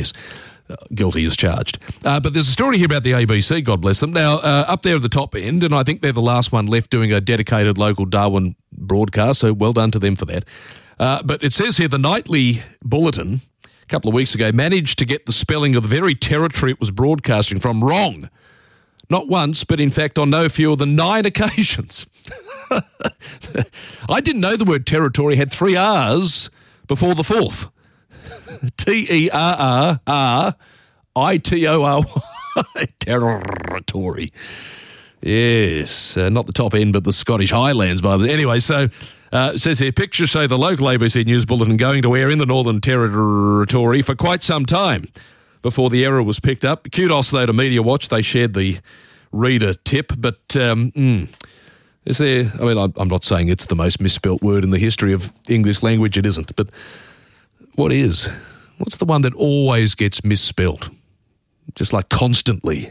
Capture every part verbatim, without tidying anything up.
yes. Uh, guilty as charged. Uh, but there's a story here about the A B C, God bless them. Now, uh, up there at the top end, and I think they're the last one left doing a dedicated local Darwin broadcast, so well done to them for that. Uh, but it says here the Nightly Bulletin, a couple of weeks ago, managed to get the spelling of the very territory it was broadcasting from wrong. Not once, but in fact on no fewer than nine occasions. I didn't know the word territory had three R's before the fourth. T E R R R I T O R Y. Territory. Yes, uh, not the top end, but the Scottish Highlands. By the Anyway, so uh, it says here, pictures show the local A B C News Bulletin going to air in the Northern Territory for quite some time before the error was picked up. Kudos, though, to Media Watch. They shared the reader tip, but um, mm, is there, I mean, I'm not saying it's the most misspelt word in the history of English language. It isn't, but what is? What's the one that always gets misspelt? Just like constantly.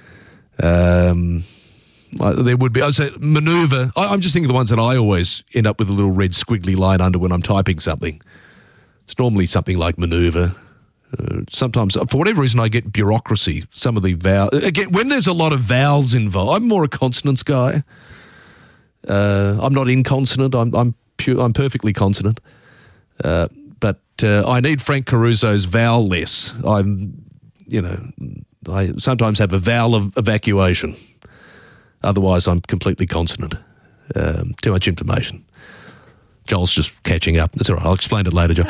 Um, there would be, I say manoeuvre. I, I'm just thinking of the ones that I always end up with a little red squiggly line under when I'm typing something. It's normally something like manoeuvre. Uh, sometimes, for whatever reason, I get bureaucracy. Some of the vowels. Again, when there's a lot of vowels involved, I'm more a consonants guy. Uh, I'm not inconsonant. I'm I'm pure. I'm perfectly consonant. Uh, but uh, I need Frank Caruso's vowel less. I'm, you know, I sometimes have a vowel of evacuation. Otherwise, I'm completely consonant. Um, too much information. Joel's just catching up. That's all right. I'll explain it later, Joel.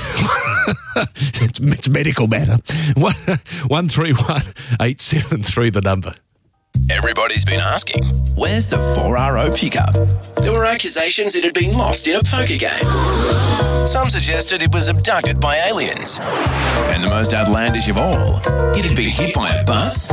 it's, it's medical matter. One three one eight seven three. The number. Everybody's been asking, where's the four R O pickup? There were accusations it had been lost in a poker game. Some suggested it was abducted by aliens. And the most outlandish of all, it had been hit by a bus.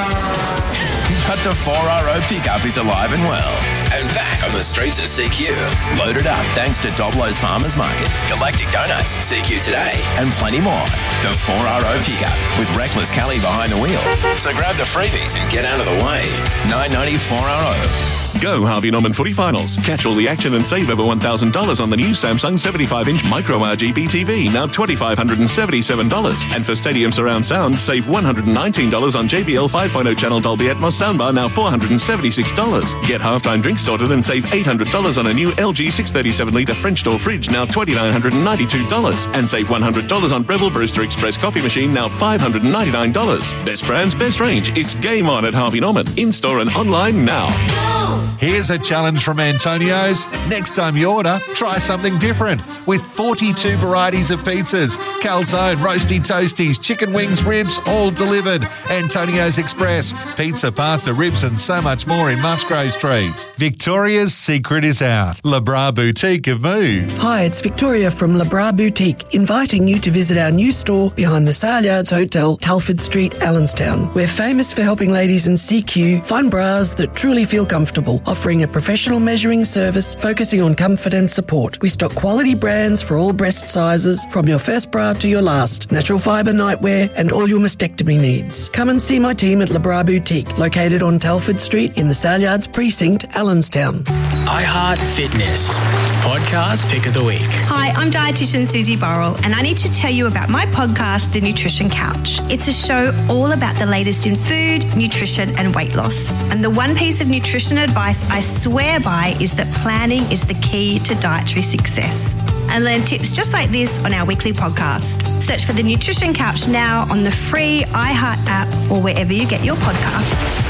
But the four R O pickup is alive and well. And back on the streets of C Q. Loaded up thanks to Doblo's Farmers Market, Galactic Donuts, C Q Today, and plenty more. The four R O pickup with Reckless Kelly behind the wheel. So grab the freebies and get out of the way. nine ninety-four R O. Go Harvey Norman Footy Finals. Catch all the action and save over one thousand dollars on the new Samsung seventy-five inch Micro R G B T V, now two thousand five hundred seventy-seven dollars. And for Stadium Surround Sound, save one hundred nineteen dollars on J B L five point oh channel Dolby Atmos soundbar, now four hundred seventy-six dollars. Get halftime drinks sorted and save eight hundred dollars on a new L G six thirty-seven litre French door fridge, now two thousand nine hundred ninety-two dollars. And save one hundred dollars on Breville Brewster Express coffee machine, now five hundred ninety-nine dollars. Best brands, best range. It's game on at Harvey Norman. In-store and online now. Here's a challenge from Antonio's. Next time you order, try something different. With forty-two varieties of pizzas, calzone, roasty toasties, chicken wings, ribs, all delivered. Antonio's Express, pizza, pasta, ribs and so much more in Musgrave Street. Victoria's secret is out. Le Bras Boutique have moved. Hi, it's Victoria from Le Bras Boutique, inviting you to visit our new store behind the Saleyards Hotel, Telford Street, Allenstown. We're famous for helping ladies in C Q find bras that truly feel comfortable, offering a professional measuring service focusing on comfort and support. We stock quality brands for all breast sizes, from your first bra to your last, natural fibre nightwear and all your mastectomy needs. Come and see my team at Le Bras Boutique, located on Telford Street in the Saleyards Precinct, Allenstown. iHeart Fitness, podcast pick of the week. Hi, I'm dietitian Susie Burrell, and I need to tell you about my podcast, The Nutrition Couch. It's a show all about the latest in food, nutrition and weight loss. And the one piece of nutrition advice I swear by is that planning is the key to dietary success. And learn tips just like this on our weekly podcast. Search for The Nutrition Couch now on the free iHeart app or wherever you get your podcasts.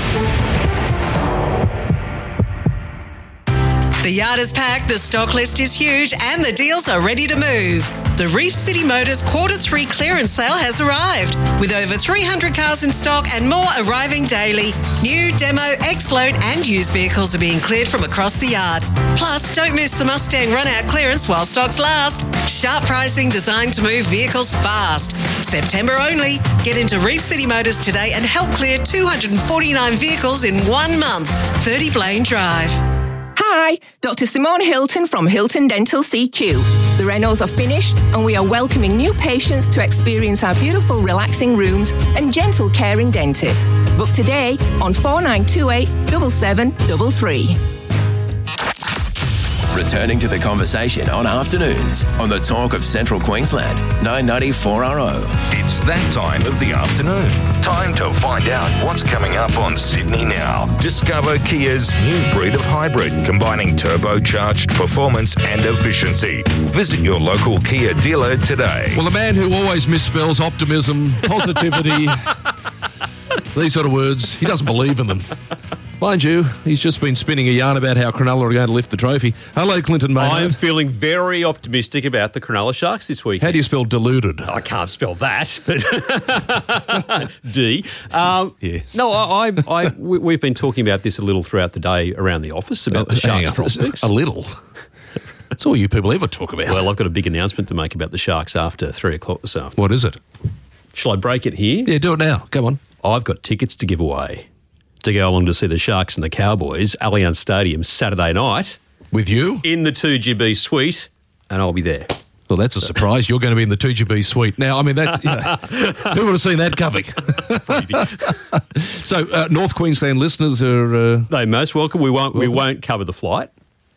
The yard is packed, the stock list is huge, and the deals are ready to move. The Reef City Motors Quarter three clearance sale has arrived, with over three hundred cars in stock and more arriving daily. New, demo, X-Load and used vehicles are being cleared from across the yard. Plus, don't miss the Mustang run-out clearance while stocks last. Sharp pricing designed to move vehicles fast. September only. Get into Reef City Motors today and help clear two hundred forty-nine vehicles in one month. thirty Blaine Drive. Hi, Doctor Simone Hilton from Hilton Dental C Q. The renos are finished and we are welcoming new patients to experience our beautiful relaxing rooms and gentle caring dentists. Book today on four nine two eight, seven seven three three. Returning to the conversation on afternoons on the Talk of Central Queensland, nine ninety four R O. It's that time of the afternoon. Time to find out what's coming up on Sydney Now. Discover Kia's new breed of hybrid, combining turbocharged performance and efficiency. Visit your local Kia dealer today. Well, a man who always misspells optimism, positivity, these sort of words, he doesn't believe in them. Mind you, he's just been spinning a yarn about how Cronulla are going to lift the trophy. Hello, Clinton Maynard. I'm feeling very optimistic about the Cronulla Sharks this week. How do you spell deluded? I can't spell that, but D. Um, yes. No, I, I, I, we- we've been talking about this a little throughout the day around the office about Oh, the hang Sharks on. prospects. A little. That's all you people ever talk about. Well, I've got a big announcement to make about the Sharks after three o'clock this afternoon. What is it? Shall I break it here? Yeah, do it now. Come on. I've got tickets to give away to go along to see the Sharks and the Cowboys, Allianz Stadium, Saturday night. With you? In the two G B suite, and I'll be there. Well, that's a surprise. You're going to be in the two G B suite. Now, I mean, that's, you know, who would have seen that coming? So, uh, North Queensland listeners are... Uh, They're most welcome. We won't, we welcome. won't cover the flight,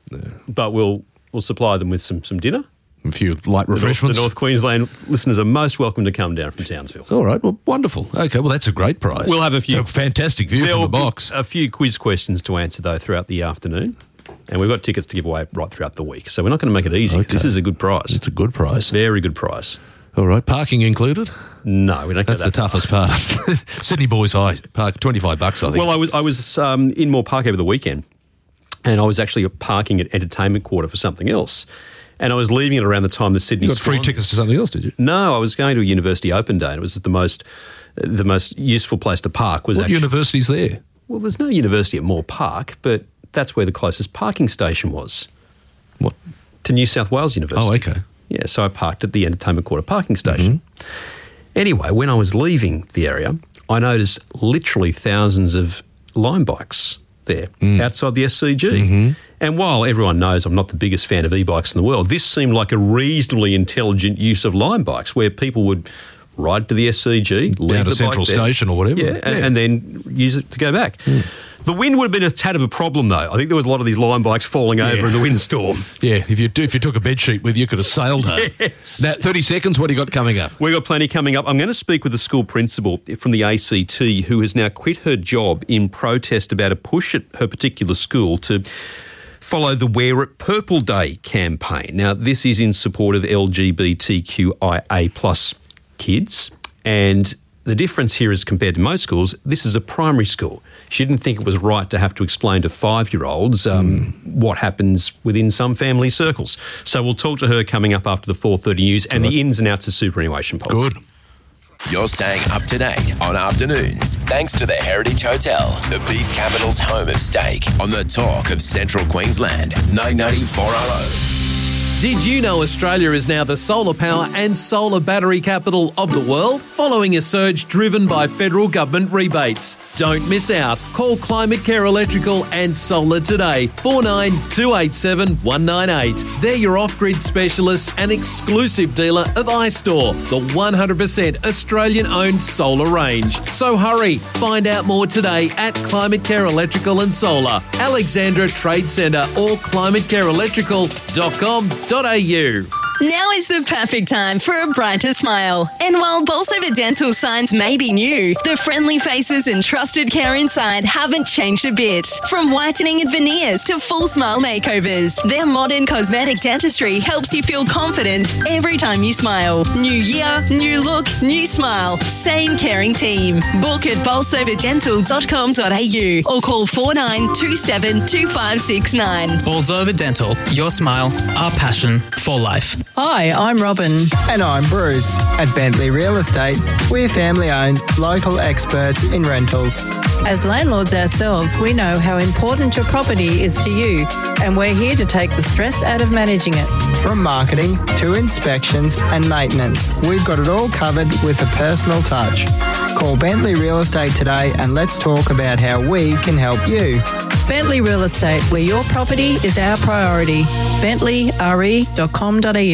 but we'll, we'll supply them with some, some dinner. a few light The North, refreshments. the North Queensland listeners are most welcome to come down from Townsville. All right, well, wonderful. Okay, well, that's a great prize. We'll have a few- It's a fantastic view There from will the be box. a few quiz questions to answer, though, throughout the afternoon. And we've got tickets to give away right throughout the week. So we're not going to make it easy. Okay. This is a good prize. It's a good prize. Very good prize. All right, parking included? No, we don't That's get the that. toughest part. Sydney Boys High, park twenty-five bucks, I think. Well, I was I was um, in Moore Park over the weekend, and I was actually parking at Entertainment Quarter for something else. And I was leaving it around the time the Sydney you got free Swan- tickets to something else, did you? No, I was going to a university open day, and it was the most the most useful place to park. Was What actually university's there? well, there's no university at Moore Park, but that's where the closest parking station was. What? To New South Wales University. Oh, okay. Yeah, so I parked at the Entertainment Quarter parking station. Mm-hmm. Anyway, when I was leaving the area, I noticed literally thousands of Lime bikes there outside the S C G. Mm-hmm. And while everyone knows I'm not the biggest fan of e-bikes in the world, this seemed like a reasonably intelligent use of Lime bikes where people would ride to the S C G, leave Down to the Central bike there, Station or whatever. yeah, and, Yeah. and then use it to go back. Mm. The wind would have been a tad of a problem, though. I think there was a lot of these Lime bikes falling over in the windstorm. Yeah, if you do, if you took a bed sheet with you, you could have sailed home. Yes. Now, thirty seconds, what do you got coming up? We've got plenty coming up. I'm going to speak with a school principal from the A C T who has now quit her job in protest about a push at her particular school to follow the Wear It Purple Day campaign. Now, this is in support of L G B T Q I A plus kids, and the difference here is compared to most schools, this is a primary school. She didn't think it was right to have to explain to five-year-olds um, mm. what happens within some family circles. So we'll talk to her coming up after the four thirty news and right. the ins and outs of superannuation policy. Good. You're staying up to date on afternoons thanks to the Heritage Hotel, the beef capital's home of steak, on the Talk of Central Queensland, nine ninety-four R O. Did you know Australia is now the solar power and solar battery capital of the world, following a surge driven by federal government rebates? Don't miss out. Call Climate Care Electrical and Solar today, four nine two eight seven one nine eight. They're your off-grid specialist and exclusive dealer of iStore, the one hundred percent Australian-owned solar range. So hurry, find out more today at Climate Care Electrical and Solar, Alexandra Trade Centre or climate care electrical dot com dot a u. Now is the perfect time for a brighter smile. And while Bolsover Dental signs may be new, the friendly faces and trusted care inside haven't changed a bit. From whitening and veneers to full smile makeovers, their modern cosmetic dentistry helps you feel confident every time you smile. New year, new look, new smile. Same caring team. Book at bolsover dental dot com dot a u or call four nine two seven two five six nine. Bolsover Dental, your smile, our passion for life. Hi, I'm Robin. And I'm Bruce. At Bentley Real Estate, we're family-owned, local experts in rentals. As landlords ourselves, we know how important your property is to you, and we're here to take the stress out of managing it. From marketing to inspections and maintenance, we've got it all covered with a personal touch. Call Bentley Real Estate today and let's talk about how we can help you. Bentley Real Estate, where your property is our priority. bentley r e dot com dot a u.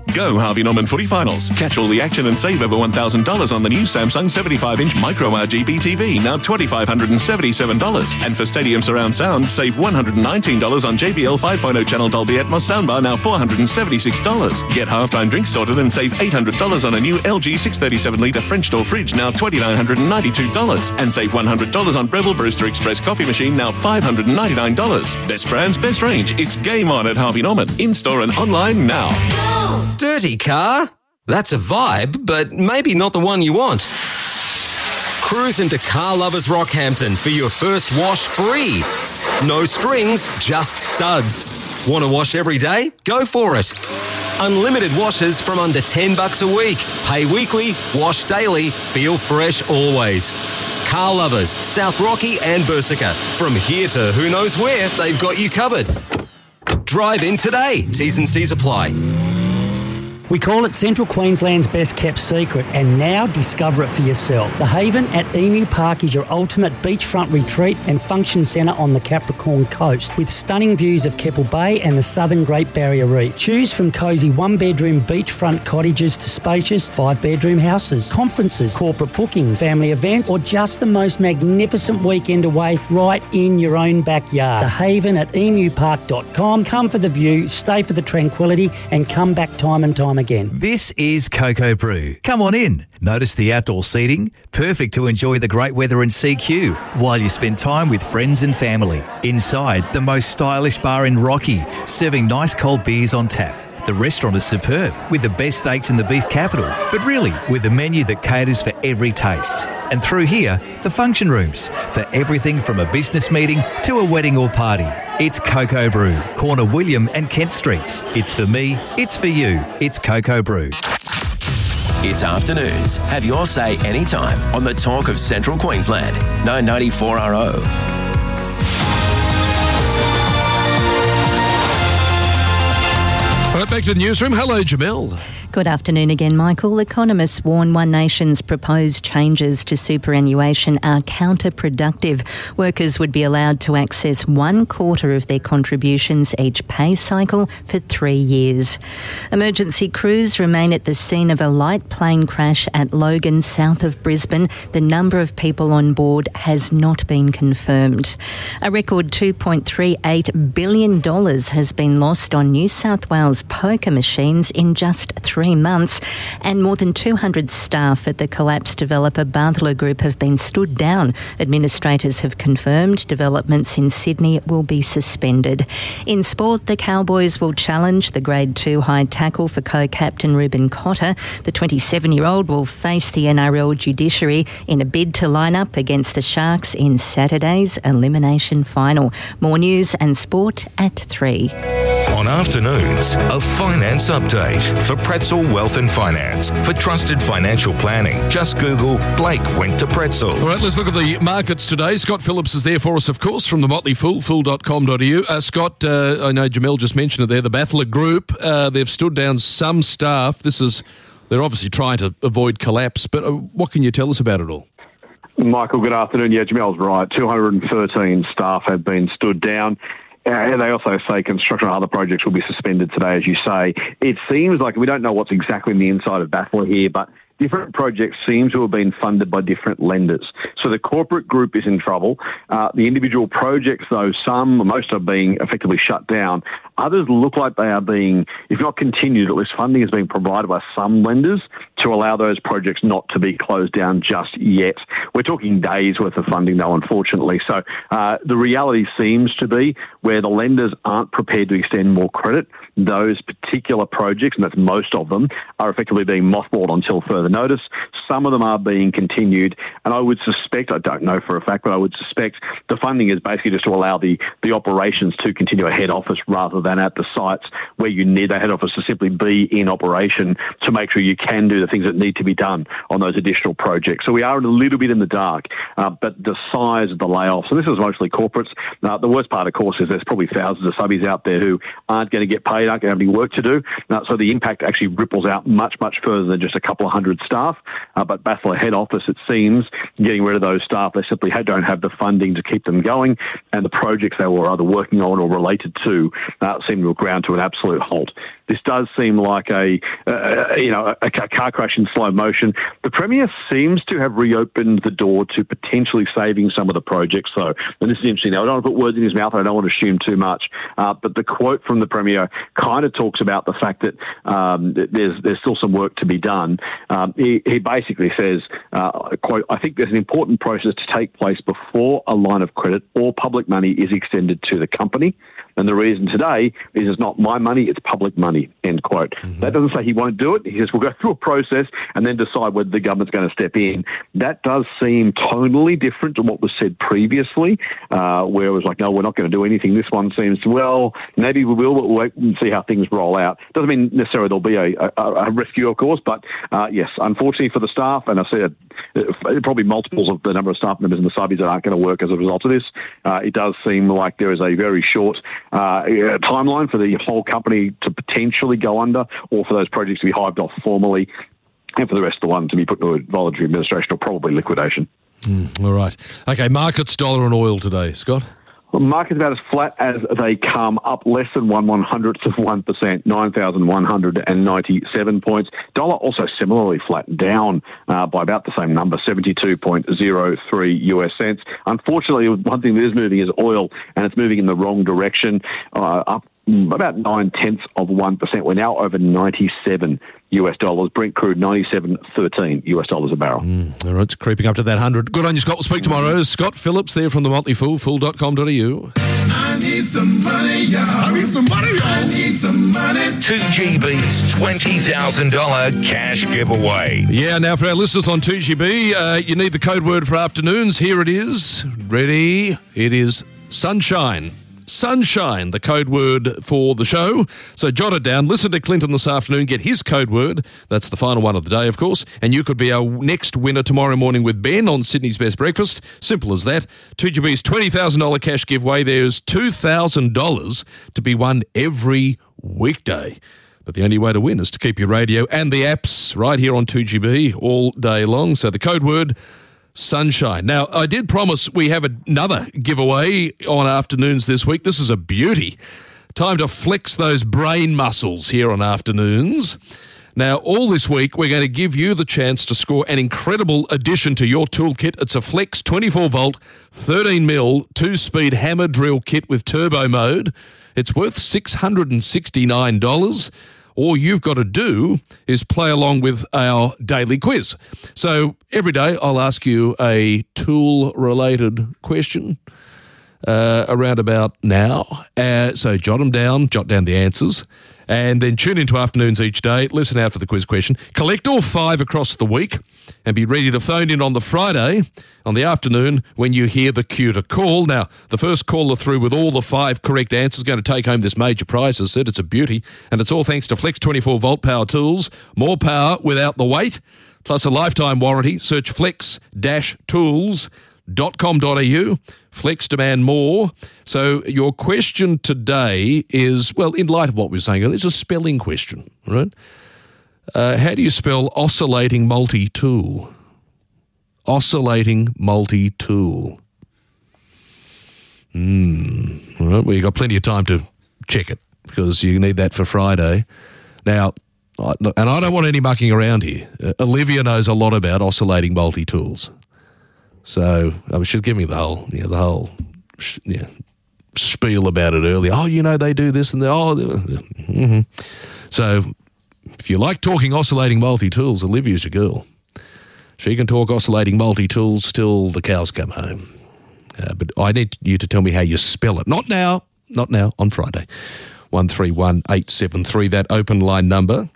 Go Harvey Norman Footy Finals. Catch all the action and save over one thousand dollars on the new Samsung seventy-five inch Micro R G B T V, now two thousand five hundred seventy-seven dollars. And for Stadium Surround Sound, save one hundred nineteen dollars on J B L five point oh channel Dolby Atmos soundbar, now four hundred seventy-six dollars. Get halftime drinks sorted and save eight hundred dollars on a new L G six thirty-seven litre French door fridge, now two thousand nine hundred ninety-two dollars. And save one hundred dollars on Breville Brewster Express coffee machine, now five hundred ninety-nine dollars. Best brands, best range. It's game on at Harvey Norman. In-store and online now. Dirty car? That's a vibe, but maybe not the one you want. Cruise into Car Lovers Rockhampton for your first wash free. No strings, just suds. Want to wash every day? Go for it. Unlimited washes from under ten bucks a week. Pay weekly, wash daily, feel fresh always. Car Lovers, South Rocky and Bersica. From here to who knows where, they've got you covered. Drive in today. T's and C's apply. We call it Central Queensland's best kept secret, and now discover it for yourself. The Haven at Emu Park is your ultimate beachfront retreat and function centre on the Capricorn coast, with stunning views of Keppel Bay and the southern Great Barrier Reef. Choose from cosy one-bedroom beachfront cottages to spacious five-bedroom houses, conferences, corporate bookings, family events, or just the most magnificent weekend away right in your own backyard. The Haven at emu park dot com. Come for the view, stay for the tranquility, and come back time and time again. This is Cocoa Brew. Come on in. Notice the outdoor seating? Perfect to enjoy the great weather in C Q while you spend time with friends and family. Inside, the most stylish bar in Rocky, serving nice cold beers on tap. The restaurant is superb, with the best steaks in the beef capital, but really with a menu that caters for every taste. And through here, the function rooms, for everything from a business meeting to a wedding or party. It's Cocoa Brew, corner William and Kent Streets. It's for me, it's for you, it's Cocoa Brew. It's afternoons. Have your say anytime on the talk of Central Queensland. nine ninety-four R O. All right, back to the newsroom. Hello, Jamel. Good afternoon again, Michael. Economists warn One Nation's proposed changes to superannuation are counterproductive. Workers would be allowed to access one quarter of their contributions each pay cycle for three years. Emergency crews remain at the scene of a light plane crash at Logan, south of Brisbane. The number of people on board has not been confirmed. A record two point three eight billion dollars has been lost on New South Wales poker machines in just three months, and more than two hundred staff at the collapsed developer Bartholomew Group have been stood down. Administrators have confirmed developments in Sydney will be suspended. In sport, the Cowboys will challenge the Grade two high tackle for co-captain Ruben Cotter. The twenty-seven-year-old will face the N R L judiciary in a bid to line up against the Sharks in Saturday's elimination final. More news and sport at three. On afternoons, a finance update for Pretzel Wealth and Finance. For trusted financial planning, just Google Blake went to Pretzel. All right, let's look at the markets today. Scott Phillips is there for us, of course, from the Motley Fool, fool dot com dot a u. Uh, Scott, uh, I know Jamel just mentioned it there, the Bartholomew Group, uh, they've stood down some staff. This is, they're obviously trying to avoid collapse, but uh, what can you tell us about it all? Michael, good afternoon. Yeah, Jamel's right. two hundred thirteen staff have been stood down. And they also say construction on other projects will be suspended today, as you say. It seems like we don't know what's exactly in the inside of Bartholomew here, but different projects seem to have been funded by different lenders. So the corporate group is in trouble. Uh, the individual projects, though, some, most are being effectively shut down. Others look like they are being, if not continued, at least funding is being provided by some lenders to allow those projects not to be closed down just yet. We're talking days worth of funding, though, unfortunately. So uh, the reality seems to be where the lenders aren't prepared to extend more credit, those particular projects, and that's most of them, are effectively being mothballed until further notice. Some of them are being continued, and I would suspect, I don't know for a fact, but I would suspect the funding is basically just to allow the, the operations to continue at head office rather than at the sites where you need that head office to simply be in operation to make sure you can do the things that need to be done on those additional projects. So we are a little bit in the dark, uh, but the size of the layoffs, and this is mostly corporates. Uh, the worst part, of course, is there's probably thousands of subbies out there who aren't going to get paid, aren't going to have any work to do. Uh, so the impact actually ripples out much, much further than just a couple of hundred staff. Uh, but Bartholomew head office, it seems, getting rid of those staff, they simply don't have the funding to keep them going, and the projects they were either working on or related to uh, seem to have ground to an absolute halt. This does seem like a, uh, you know, a, a car crash in slow motion. The Premier seems to have reopened the door to potentially saving some of the projects, though. And this is interesting. Now, I don't want to put words in his mouth, and I don't want to assume too much. Uh, but the quote from the Premier kind of talks about the fact that um, there's there's still some work to be done. Um, he, he basically says, uh, quote, I think there's an important process to take place before a line of credit or public money is extended to the company. And the reason today is it's not my money, it's public money, end quote. Mm-hmm. That doesn't say he won't do it. He says we'll go through a process and then decide whether the government's going to step in. That does seem tonally different to what was said previously, uh, where it was like, no, we're not going to do anything. This one seems, well, maybe we will, but we'll wait and see how things roll out. Doesn't mean necessarily there'll be a, a, a rescue, of course, but uh, yes, unfortunately for the staff, and I said uh, probably multiples of the number of staff members in the subbies that aren't going to work as a result of this, uh, it does seem like there is a very short Uh, timeline for the whole company to potentially go under, or for those projects to be hived off formally, and for the rest of the one to be put into voluntary administration or probably liquidation. Mm, all right. Okay, markets, dollar and oil today, Scott. The market's about as flat as they come, up less than one one hundredth of one percent, nine thousand one hundred ninety-seven points. Dollar also similarly flat, down uh, by about the same number, seventy-two point zero three U S cents. Unfortunately, one thing that is moving is oil, and it's moving in the wrong direction, uh, up about nine tenths of one percent. We're now over ninety-seven U S dollars. Brent crude ninety-seven thirteen U S dollars a barrel. Mm, all right, it's creeping up to that one hundred. Good on you, Scott. We'll speak tomorrow. Scott Phillips there from the Motley Fool, fool dot com dot a u. I need some money, y'all. I need some money, y'all. I need some money. two G B's twenty thousand dollars cash giveaway. Yeah, now for our listeners on two G B, uh, you need the code word for afternoons. Here it is. Ready? It is sunshine. Sunshine, the code word for the show. So jot it down. Listen to Clinton this afternoon. Get his code word. That's the final one of the day, of course. And you could be our next winner tomorrow morning with Ben on Sydney's Best Breakfast. Simple as that. two G B's twenty thousand dollars cash giveaway. There's two thousand dollars to be won every weekday. But the only way to win is to keep your radio and the apps right here on two G B all day long. So the code word, sunshine. Now, I did promise we have another giveaway on afternoons this week. This is a beauty. Time to flex those brain muscles here on afternoons. Now, all this week, we're going to give you the chance to score an incredible addition to your toolkit. It's a Flex twenty-four volt, thirteen mil, two-speed hammer drill kit with turbo mode. It's worth six hundred sixty-nine dollars. All you've got to do is play along with our daily quiz. So every day I'll ask you a tool-related question uh, around about now. Uh, so jot them down, jot down the answers, and then tune into afternoons each day. Listen out for the quiz question. Collect all five across the week and be ready to phone in on the Friday on the afternoon when you hear the cue to call. Now, the first caller through with all the five correct answers is going to take home this major prize. As I said, it's a beauty, and it's all thanks to Flex twenty-four volt power tools. More power without the weight, plus a lifetime warranty. Search flex tools dot com dot a u. Flex demand more. So your question today is, well, in light of what we were saying, it's a spelling question, right? Uh, how do you spell oscillating multi-tool? Oscillating multi-tool. Hmm. All right, well, you've got plenty of time to check it because you need that for Friday. Now, I, and I don't want any mucking around here. Uh, Olivia knows a lot about oscillating multi-tools. So I was just giving me the whole, you know, the whole, yeah, spiel about it earlier. Oh, you know, they do this and they, oh, mm-hmm. So if you like talking oscillating multi-tools, Olivia's your girl. She can talk oscillating multi-tools till the cows come home. Uh, but I need you to tell me how you spell it. Not now, not now, on Friday. one three one eight seven three, that open line number.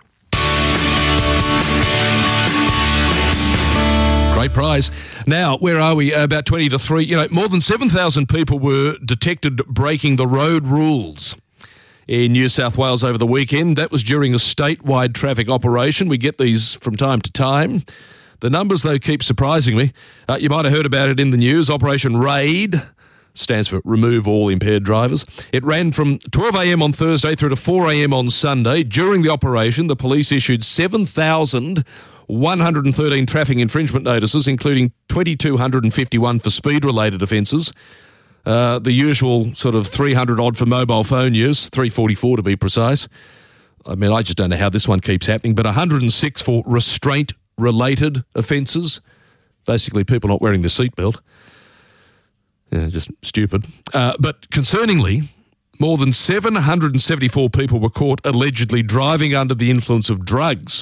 Great prize. Now, where are we? About twenty to three. You know, more than seven thousand people were detected breaking the road rules in New South Wales over the weekend. That was during a statewide traffic operation. We get these from time to time. The numbers, though, keep surprising me. Uh, you might have heard about it in the news. Operation RAID stands for Remove All Impaired Drivers. It ran from twelve a.m. on Thursday through to four a.m. on Sunday. During the operation, the police issued seven thousand one hundred thirteen traffic infringement notices, including two thousand two hundred fifty-one for speed-related offences. Uh, the usual sort of three hundred odd for mobile phone use, three forty-four to be precise. I mean, I just don't know how this one keeps happening, but one hundred six for restraint-related offences. Basically, people not wearing their seatbelt. Yeah, just stupid. Uh, but concerningly, more than seven hundred seventy-four people were caught allegedly driving under the influence of drugs.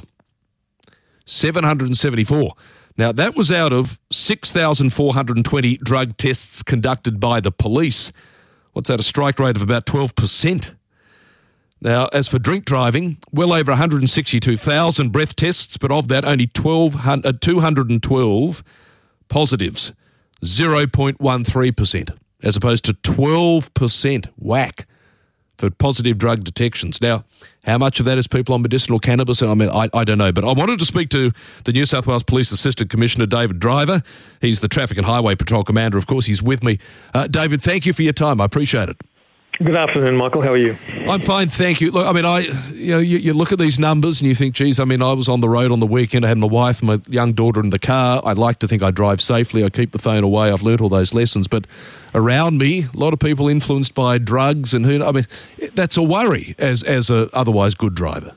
seven hundred seventy-four. Now, that was out of six thousand four hundred twenty drug tests conducted by the police. What's that, a strike rate of about twelve percent? Now, as for drink driving, well over one hundred sixty-two thousand breath tests, but of that, only two hundred twelve positives, zero point one three percent, as opposed to twelve percent whack for positive drug detections. Now, how much of that is people on medicinal cannabis? I mean, I, I don't know. But I wanted to speak to the New South Wales Police Assistant Commissioner, David Driver. He's the Traffic and Highway Patrol Commander. Of course, he's with me. Uh, David, thank you for your time. I appreciate it. Good afternoon, Michael. How are you? I'm fine, thank you. Look, I mean, I, you know, you, you look at these numbers and you think, geez, I mean, I was on the road on the weekend. I had my wife and my young daughter in the car. I'd like to think I drive safely. I keep the phone away. I've learnt all those lessons. But around me, a lot of people influenced by drugs, and who, I mean, that's a worry as as a otherwise good driver.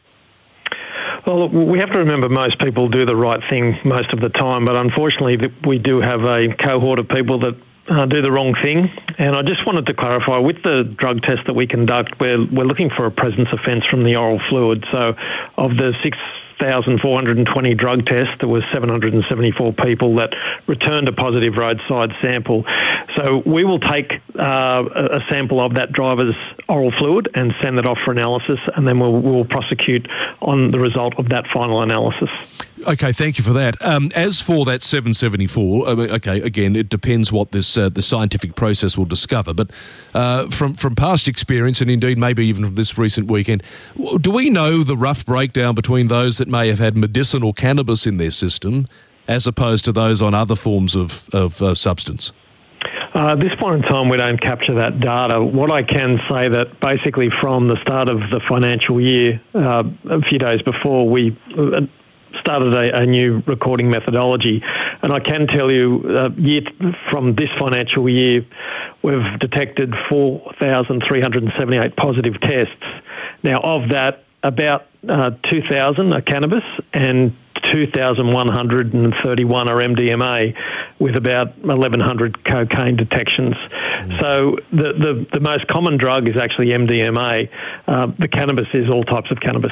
Well, we have to remember most people do the right thing most of the time, but unfortunately, we do have a cohort of people that Uh, do the wrong thing. And I just wanted to clarify, with the drug test that we conduct, we're, we're looking for a presence offence from the oral fluid. So of the six thousand four hundred twenty drug tests, there was seven hundred seventy-four people that returned a positive roadside sample. So we will take uh, a sample of that driver's oral fluid and send it off for analysis, and then we'll, we'll prosecute on the result of that final analysis. Okay, thank you for that. Um, as for that seven seventy-four, I mean, okay, again, it depends what this uh, the scientific process will discover. But uh, from from past experience, and indeed maybe even from this recent weekend, do we know the rough breakdown between those that may have had medicinal cannabis in their system as opposed to those on other forms of, of uh, substance? Uh, at this point in time, we don't capture that data. What I can say that basically from the start of the financial year, uh, a few days before, we started a, a new recording methodology. And I can tell you, uh, year, from this financial year, we've detected four thousand three hundred seventy-eight positive tests. Now, of that, about uh, two thousand are cannabis and two thousand one hundred thirty-one are M D M A, with about eleven hundred cocaine detections. Mm. So the, the, the most common drug is actually M D M A. Uh, the cannabis is all types of cannabis.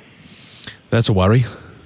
That's a worry.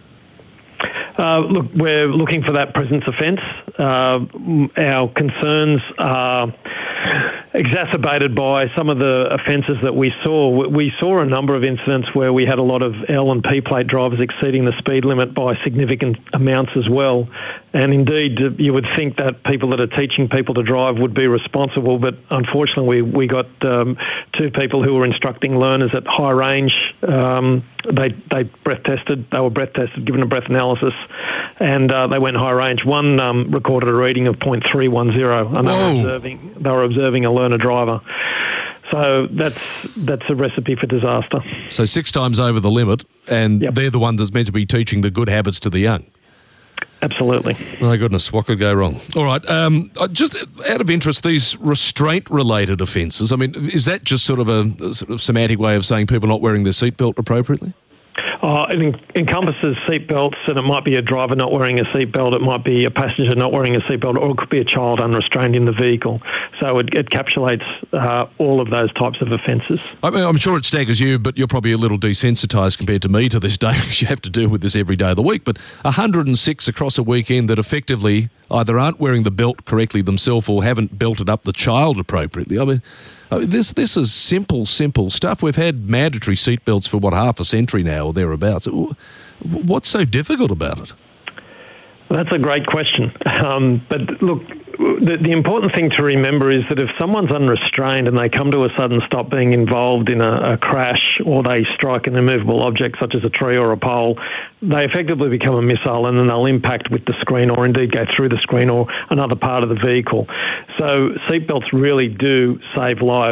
Uh, look, we're looking for that presence offence. Uh, our concerns are exacerbated by some of the offences that we saw. We saw a number of incidents where we had a lot of L and P plate drivers exceeding the speed limit by significant amounts as well. And indeed, you would think that people that are teaching people to drive would be responsible, but unfortunately we, we got um, two people who were instructing learners at high range. Um, they they breath tested, they were breath tested, given a breath analysis, and uh, they went high range. One um, recorded a reading of point three one zero, and they were, observing, they were observing a learner driver. So that's that's a recipe for disaster. So six times over the limit, and Yep. they're the one that's meant to be teaching the good habits to the young. Absolutely. My goodness, what could go wrong? All right, um, uh, just out of interest, these restraint-related offences, I mean, is that just sort of a, a sort of semantic way of saying people not wearing their seatbelt appropriately? Uh, it en- encompasses seatbelts, and it might be a driver not wearing a seatbelt, it might be a passenger not wearing a seatbelt, or it could be a child unrestrained in the vehicle. So it, it encapsulates uh, all of those types of offences. I mean, I'm sure it staggers you, but you're probably a little desensitised compared to me to this day because you have to deal with this every day of the week. But one hundred six across a weekend that effectively either aren't wearing the belt correctly themselves or haven't belted up the child appropriately. I mean, I mean, this this is simple, simple stuff. We've had mandatory seatbelts for, what, half a century now or thereabouts. What's so difficult about it? That's a great question. Um, but look, the, the important thing to remember is that if someone's unrestrained and they come to a sudden stop being involved in a, a crash, or they strike an immovable object such as a tree or a pole, they effectively become a missile, and then they'll impact with the screen or indeed go through the screen or another part of the vehicle. So seatbelts really do save lives.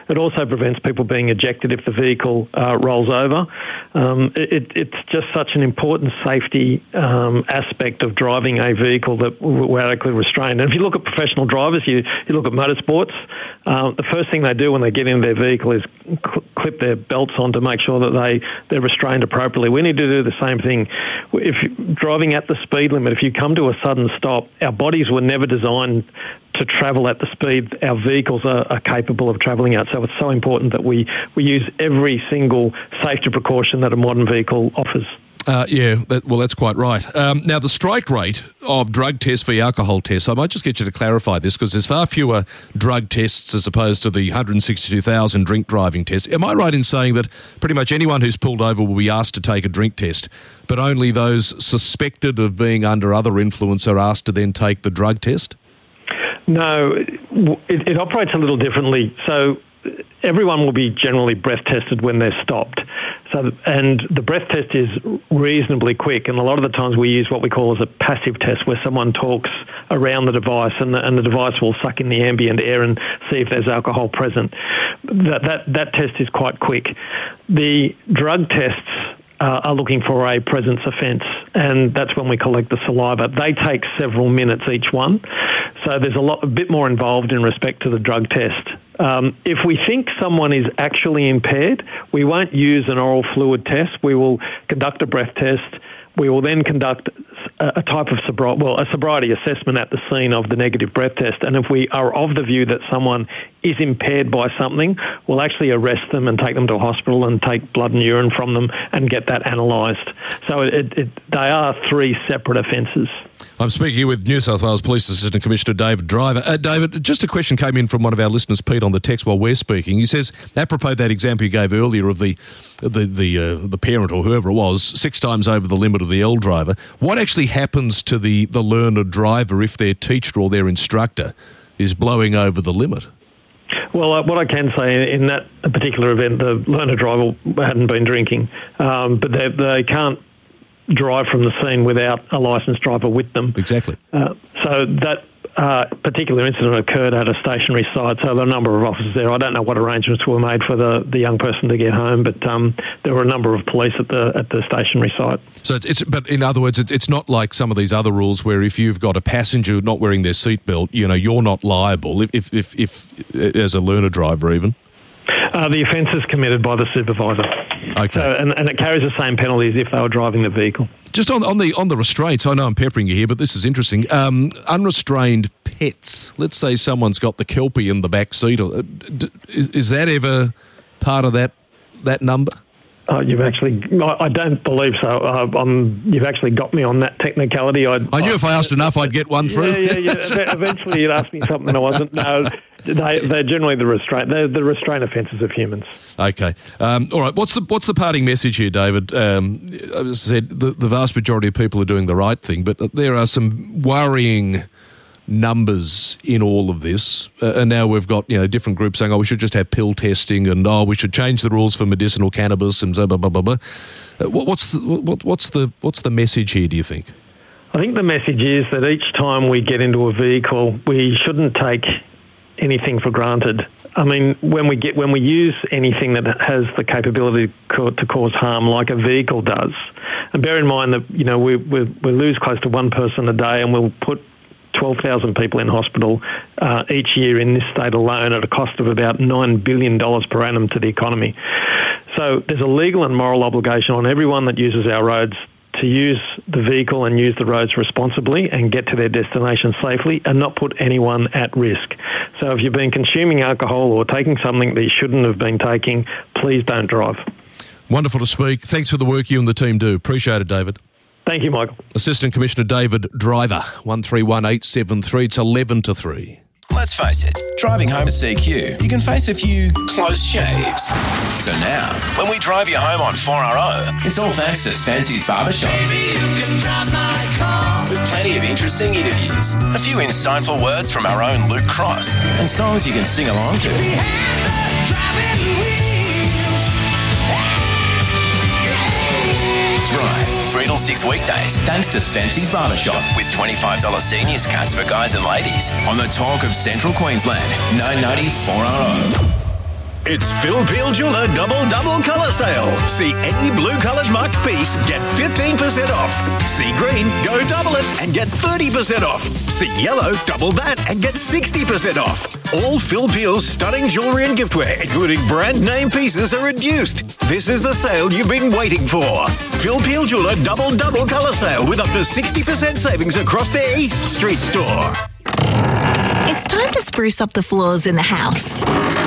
It also prevents people being ejected if the vehicle uh, rolls over. Um, it, it's just such an important safety um, aspect of driving a vehicle that we're adequately restrained. And if you look at professional drivers, you, you look at motorsports, uh, the first thing they do when they get in their vehicle is cl- clip their belts on to make sure that they, they're restrained appropriately. We need to do the same thing. If you're driving at the speed limit, if you come to a sudden stop, our bodies were never designed to travel at the speed our vehicles are, are capable of travelling at. So it's so important that we, we use every single safety precaution that a modern vehicle offers. Uh, yeah, that, well, that's quite right. Um, now, the strike rate of drug tests v alcohol tests, I might just get you to clarify this because there's far fewer drug tests as opposed to the one hundred sixty-two thousand drink driving tests. Am I right in saying that pretty much anyone who's pulled over will be asked to take a drink test, but only those suspected of being under other influence are asked to then take the drug test? No, it, it operates a little differently. So everyone will be generally breath tested when they're stopped. So, and the breath test is reasonably quick, and a lot of the times we use what we call as a passive test, where someone talks around the device, and the, and the device will suck in the ambient air and see if there's alcohol present. That that that test is quite quick. The drug tests Uh, are looking for a presence offence, and that's when we collect the saliva. They take several minutes each one, so there's a lot, a bit more involved in respect to the drug test. Um, if we think someone is actually impaired, we won't use an oral fluid test. We will conduct a breath test. We will then conduct a, a type of sobriety, well, a sobriety assessment at the scene of the negative breath test. And if we are of the view that someone is impaired by something, we'll actually arrest them and take them to a hospital and take blood and urine from them and get that analysed. So it, it, they are three separate offences. I'm speaking here with New South Wales Police Assistant Commissioner David Driver. Uh, David, just a question came in from one of our listeners, Pete, on the text while we're speaking. He says, apropos that example you gave earlier of the the the, uh, the parent or whoever it was, six times over the limit of the L driver, what actually happens to the, the learner driver if their teacher or their instructor is blowing over the limit? Well, uh, what I can say in that particular event, the learner driver hadn't been drinking, um, but they, they can't drive from the scene without a licensed driver with them. Exactly. Uh, so that uh, particular incident occurred at a stationary site, so there were a number of officers there. I don't know what arrangements were made for the, the young person to get home, but um, there were a number of police at the at the stationary site. So, it's, but in other words, it's not like some of these other rules where if you've got a passenger not wearing their seatbelt, you know, you're not liable if if if, if as a learner driver even. Uh, the offence is committed by the supervisor. Okay. So, and, and it carries the same penalty as if they were driving the vehicle. Just on, on the on the restraints, I know I'm peppering you here, but this is interesting. Um, unrestrained pets. Let's say someone's got the Kelpie in the back seat. Is, is that ever part of that that number? Oh, you've actually, I, I don't believe so. Uh, um, you've actually got me on that technicality. I'd, I knew I, if I asked enough, I'd get one through. Yeah, yeah, yeah. Eventually you'd ask me something I wasn't. No, they, they're generally the restraint. They're the restraint offences of humans. Okay. Um, all right. What's the what's the parting message here, David? Um, as I said, the, the vast majority of people are doing the right thing, but there are some worrying numbers in all of this, uh, and now we've got, you know, different groups saying, oh, we should just have pill testing, and oh, we should change the rules for medicinal cannabis, and blah blah blah blah. blah. Uh, what, what's the what, what's the what's the message here, do you think? I think the message is that each time we get into a vehicle, we shouldn't take anything for granted. I mean, when we get when we use anything that has the capability to cause harm, like a vehicle does, and bear in mind that, you know, we we, we lose close to one person a day, and we'll put twelve thousand people in hospital uh, each year in this state alone at a cost of about nine billion dollars per annum to the economy. So there's a legal and moral obligation on everyone that uses our roads to use the vehicle and use the roads responsibly and get to their destination safely and not put anyone at risk. So if you've been consuming alcohol or taking something that you shouldn't have been taking, please don't drive. Wonderful to speak. Thanks for the work you and the team do. Appreciate it, David. Thank you, Michael. Assistant Commissioner David Driver, one three one eight seven three. It's eleven to three. Let's face it, driving home to C Q, you can face a few close shaves. So now, when we drive you home on four R O, it's all thanks to Spency's Barbershop. With plenty of interesting interviews, a few insightful words from our own Luke Cross, and songs you can sing along to. Drive three till six weekdays, thanks to Spency's Barbershop, with twenty-five dollars seniors cuts for guys and ladies on the talk of Central Queensland, nine ninety four R O. It's Phil Peel Jeweller Double Double Colour Sale. See any blue-coloured marked piece, get fifteen percent off. See green, go double it and get thirty percent off. See yellow, double that and get sixty percent off. All Phil Peel's stunning jewellery and giftware, including brand name pieces, are reduced. This is the sale you've been waiting for. Phil Peel Jeweller Double Double Colour Sale with up to sixty percent savings across their East Street store. It's time to spruce up the floors in the house.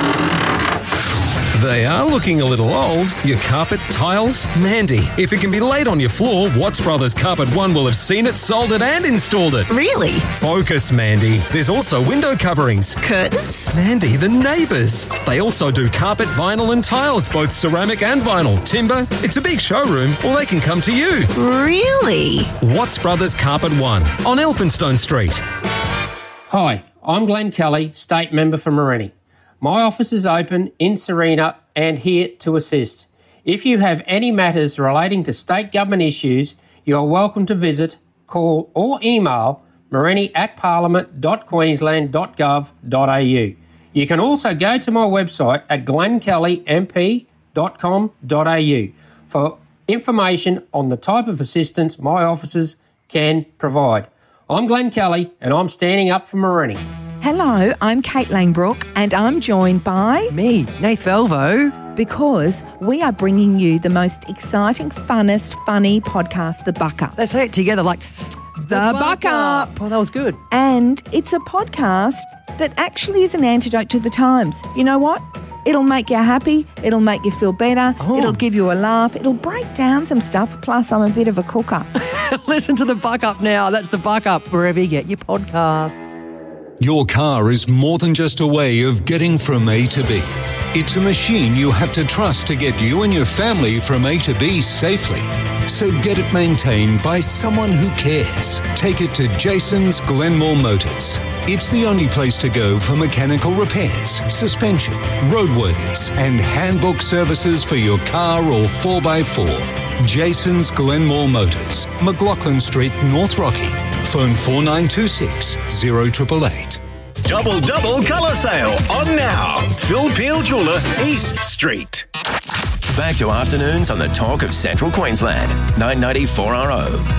They are looking a little old. Your carpet, tiles, Mandy. If it can be laid on your floor, Watts Brothers Carpet One will have seen it, sold it and installed it. Really? Focus, Mandy. There's also window coverings. Curtains? Mandy, the neighbours. They also do carpet, vinyl and tiles, both ceramic and vinyl. Timber. It's a big showroom, or they can come to you. Really? Watts Brothers Carpet One on Elphinstone Street. Hi, I'm Glenn Kelly, State Member for Morenni. My office is open in Serena and here to assist. If you have any matters relating to state government issues, you are welcome to visit, call or email morenni at parliament dot queensland dot gov dot a u. You can also go to my website at glenn kelly m p dot com dot a u for information on the type of assistance my offices can provide. I'm Glenn Kelly and I'm standing up for Morenni. Hello, I'm Kate Langbrook and I'm joined by... Me, Nath Elvo. Because we are bringing you the most exciting, funnest, funny podcast, The Buck Up. Let's say it together like... The, the Buck, Buck Up. Up. Oh, that was good. And it's a podcast that actually is an antidote to the times. You know what? It'll make you happy. It'll make you feel better. Oh. It'll give you a laugh. It'll break down some stuff. Plus, I'm a bit of a cooker. Listen to The Buck Up now. That's The Buck Up, wherever you get your podcasts. Your car is more than just a way of getting from A to B. It's a machine you have to trust to get you and your family from A to B safely. So get it maintained by someone who cares. Take it to Jason's Glenmore Motors. It's the only place to go for mechanical repairs, suspension, roadworthiness, and handbook services for your car or four by four. Jason's Glenmore Motors, McLaughlin Street, North Rocky. Phone four nine two six, zero eight eight eight. Double Double Colour Sale on now. Phil Peel Jeweller, East Street. Back to afternoons on the talk of Central Queensland. nine ninety four R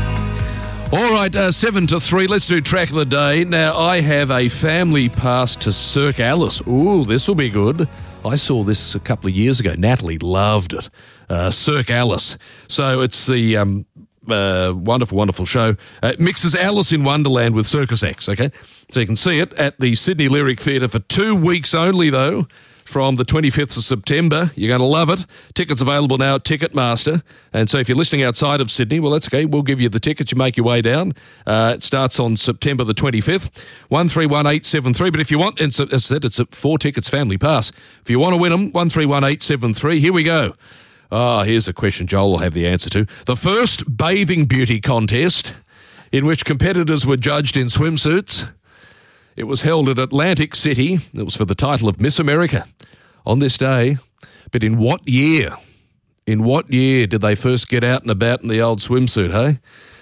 O. All right, uh, seven to three. Let's do track of the day. Now, I have a family pass to Cirque Alice. Ooh, this will be good. I saw this a couple of years ago. Natalie loved it. Uh, Cirque Alice. So it's the um, uh, wonderful, wonderful show. Uh, it mixes Alice in Wonderland with Circus Acts, okay? So you can see it at the Sydney Lyric Theatre for two weeks only, though. From the twenty-fifth of September. You're going to love it. Tickets available now at Ticketmaster. And so if you're listening outside of Sydney, well, that's okay. We'll give you the tickets. You make your way down. Uh, it starts on September the twenty-fifth. one three one eight seven three. But if you want, as I said, it's a four tickets family pass. If you want to win them, one three one eight seven three. Here we go. Ah, oh, here's a question Joel will have the answer to. The first bathing beauty contest in which competitors were judged in swimsuits. It was held at Atlantic City. It was for the title of Miss America on this day. But in what year? In what year did they first get out and about in the old swimsuit, hey?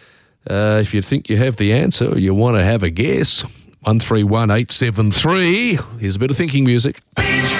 Uh, if you think you have the answer or you want to have a guess, one three one eight seven three. Here's a bit of thinking music. Beach